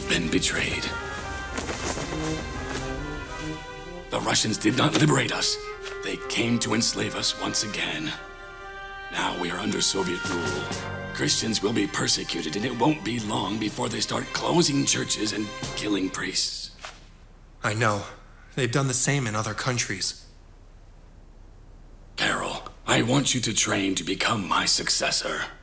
been betrayed. The Russians did not liberate us. They came to enslave us once again. Now we are under Soviet rule. Christians will be persecuted, and it won't be long before they start closing churches and killing priests. I know. They've done the same in other countries. Carol, I want you to train to become my successor.